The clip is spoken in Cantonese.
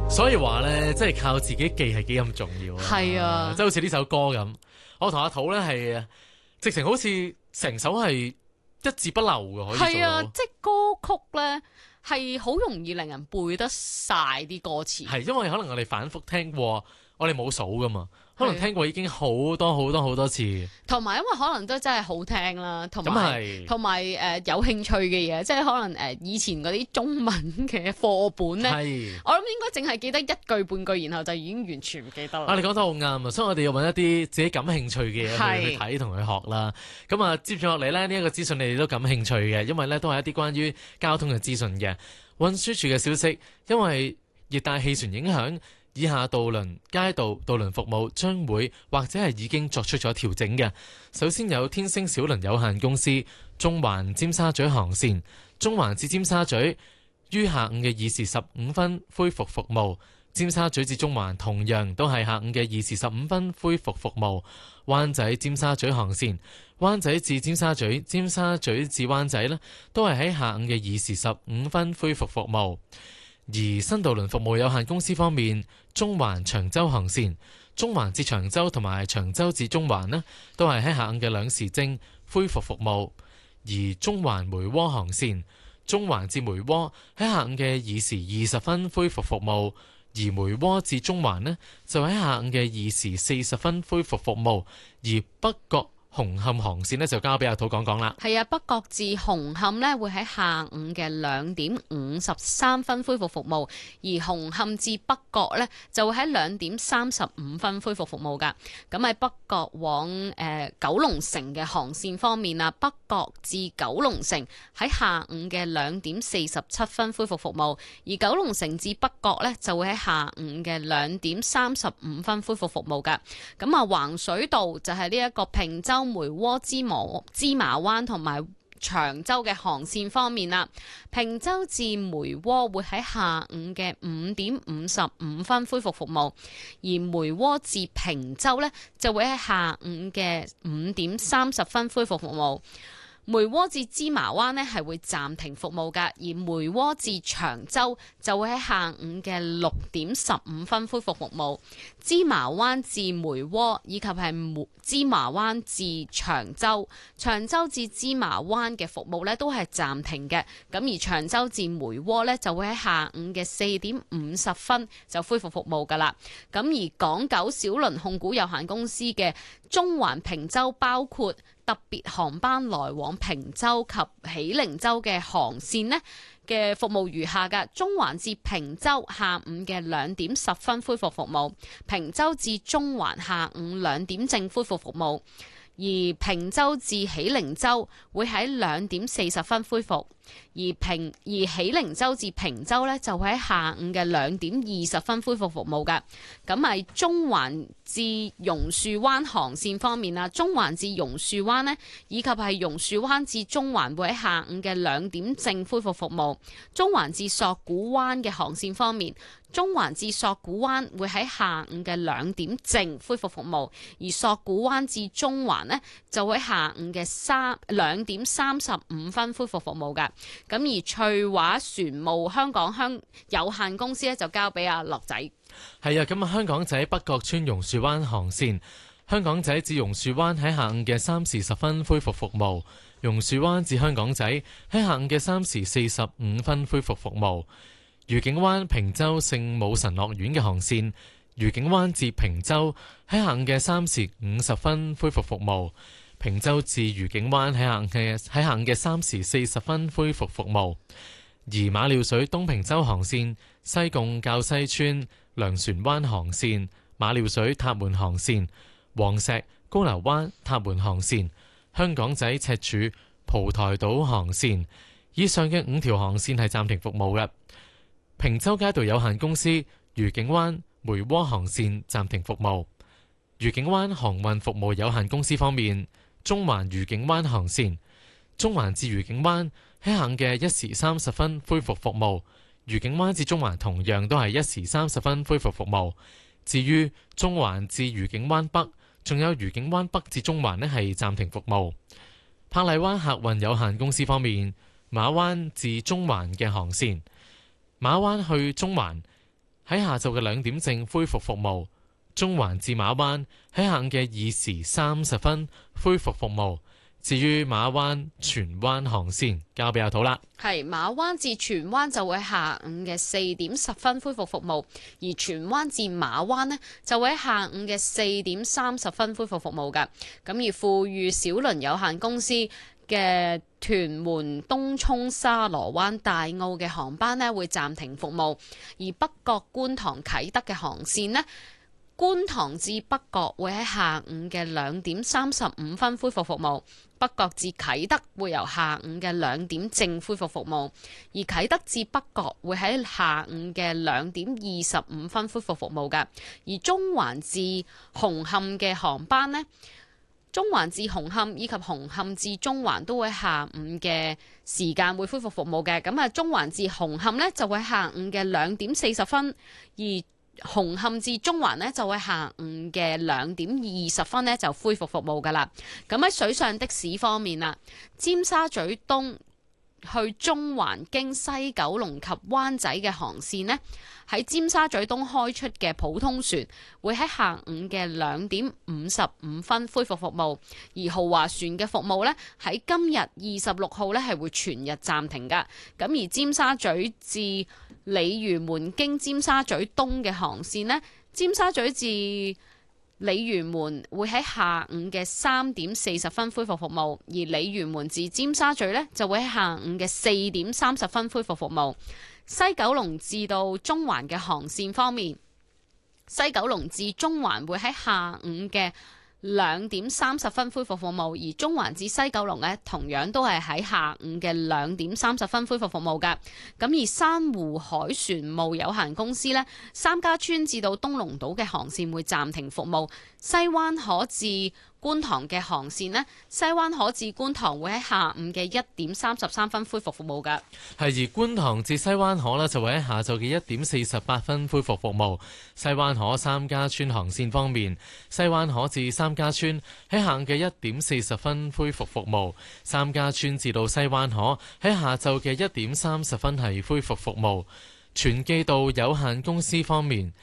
所以話咧，即係靠自己記係幾咁重要啊！ 係啊， 即係好似呢首歌咁，我同阿土咧係直情好似成首係一字不漏嘅，可以做到。 係啊，即係歌曲咧係好容易令人背得晒啲歌詞。 係因為可能我哋反覆聽過，我哋冇數噶嘛，可能聽過已經好多次。 同埋因為可能都真係好聽啦，同咁埋係同埋有興趣嘅嘢，即係可能以前嗰啲中文嘅課本咧， 係我諗應該淨係記得一句半句，然後就已經完全唔記得啦。 你講得好啱啊！所以我哋要揾一啲自己感興趣嘅嘢去睇同去學啦。咁啊，接住落嚟咧，呢一個資訊你哋都感興趣嘅，因為咧都係一啲關於交通嘅資訊嘅。運輸署嘅消息，因為熱帶氣旋影響，以下渡輪、街道、渡輪服務將會或者係已經作出咗調整嘅。首先有天星小輪有限公司中環尖沙咀航線，中環至尖沙咀於下午嘅2時15分恢復服務。尖沙咀至中環同樣都係下午嘅2時15分恢復服務。灣仔尖沙咀航線，灣仔至尖沙咀、尖沙咀至灣仔呢，都係喺下午嘅2時15分恢復服務。而新渡輪服務有限公司方面，中環長洲航線，中環至長洲同埋長洲至中環呢，都係喺下午嘅2時正恢復服務。而中環梅窩航線，中環至梅窩喺下午嘅2時20分恢復服務。而梅窩至中環呢，就喺下午嘅2時40分恢復服務。而北角紅磡航線呢，就交俾阿土講講啦。 係啊，北角至紅磡呢會喺下午嘅2點53分恢復服務，而紅磡至北角呢就會喺2點35分恢復服務㗎。咁喺北角往九龍城嘅航線方面啊，北角至九龍城喺下午嘅2點47分恢復服務，而九龍城至北角呢就會喺下午嘅2點35分恢復服務㗎。咁啊，橫水道就係呢一個坪洲、梅窩、芝麻灣同埋長洲嘅航線方面啦，坪洲至梅窩會喺下午嘅5點55分恢復服務，而梅窩至坪洲呢就會喺下午嘅5點30分恢復服務。梅窩至芝麻灣呢係會暫停服務㗎，而梅窩至長洲就會喺下午嘅6點15分恢復服務。芝麻灣至梅窩以及係芝麻灣至長洲、長洲至芝麻灣嘅服務呢都係暫停嘅。咁而長洲至梅窩呢就會喺下午嘅4點50分就恢復服務㗎啦。咁而港九小輪控股有限公司嘅中環坪洲包括特別航班來往坪洲及喜靈洲嘅航線呢嘅服務如下㗎：中環至坪洲下午嘅2點10分恢復服務，坪洲至中環下午2點正恢復服務，而坪洲至喜靈洲會喺2點40分恢復。而喜靈洲至坪洲呢，就會喺下午嘅2點20分恢復服務㗎。咁係中環至榕樹灣航線方面啦，中環至榕樹灣呢，以及係榕樹灣至中環會喺下午嘅2點正恢復服務。中環至索罟灣嘅航線方面，中環至索罟灣會喺下午嘅2點正恢復服務，而索罟灣至中環呢，就會喺下午嘅2點35分恢復服務㗎。咁而翠華船務香港有限公司咧就交俾阿樂仔。 係啊，咁啊，香港仔北角村榕樹灣航線，香港仔至榕樹灣喺下午嘅3時10分恢復服務，榕樹灣至香港仔喺下午嘅3時45分恢復服務。愉景灣坪洲聖母神樂園嘅航線，愉景灣至坪洲喺下午嘅3時50分恢復服務。坪洲至愉景灣喺下午嘅3時40分恢復服務。而馬料水東坪洲航線、西貢滘西村糧船灣航線、馬料水塔門航線、黃石高樓灣塔門航線、香港仔赤柱蒲台島航線，以上嘅5條航線係暫停服務嘅。坪洲街道有限公司愉景灣梅窩航線暫停服務。愉景灣航運服務有限公司方面，中環愉景灣航線，中環至愉景灣喺下午嘅1時30分恢復服務，愉景灣至中環同樣都係1時30分恢復服務。至於中環至愉景灣北，仲有愉景灣北至中環呢係暫停服務。珀麗灣客運有限公司方面，馬灣至中環嘅航線，馬灣去中環喺下晝嘅2點正恢復服務。中環至馬灣喺下午嘅2時30分恢復服務。至於馬灣荃灣航線，交俾阿土啦。 係馬灣至荃灣就會喺下午嘅4點10分恢復服務，而荃灣至馬灣呢就會喺下午嘅4點30分恢復服務㗎。咁而富裕小輪有限公司嘅屯門、東涌、沙螺灣、大澳嘅航班呢會暫停服務，而北角、觀塘、啟德嘅航線呢，觀塘至北角會喺下午嘅2點35分恢復服務，北角至啟德會由下午嘅2點正恢復服務，而啟德至北角會喺下午嘅2點25分恢復服務㗎。而中環至紅磡嘅航班呢，中環至紅磡以及紅磡至中環都會下午嘅時間會恢復服務嘅。咁啊，中環至紅磡呢就會喺下午嘅2點40分，而紅磡至中環呢就會下午嘅2點20分呢就恢復服務㗎啦。咁喺水上的士方面啦，尖沙咀東去中環經西九龍及灣仔嘅航線呢，喺尖沙咀東開出嘅普通船會喺下午嘅2點55分恢復服務，而豪華船嘅服務呢，喺今日26號呢係會全日暫停㗎。咁而尖沙咀至鯉魚門經尖沙咀東嘅航線呢，尖沙咀至鯉魚門會喺下午嘅3點40分恢復服務，而鯉魚門至尖沙咀呢就會喺下午嘅4點30分恢復服務。西九龍至到中環嘅航線方面，西九龍至中環會喺下午嘅2點30分恢復服務，而中環至西九龍呢，同樣都係喺下午嘅2點30分恢復服務㗎。咁而珊瑚海船務有限公司呢，三家村至到東龍島嘅航線會暫停服務，西灣河至觀塘嘅航線呢，西灣河至觀塘會喺下午嘅1點33分恢復服務㗎。 係，而觀塘至西灣河呢，就會喺下晝嘅1點48分恢復服務。西灣河三家村航線方面，西灣河至三家村喺下午嘅1點40分恢復服務，三家村至到西灣河喺下晝嘅1點30分係恢復服務。全記道有限公司方面，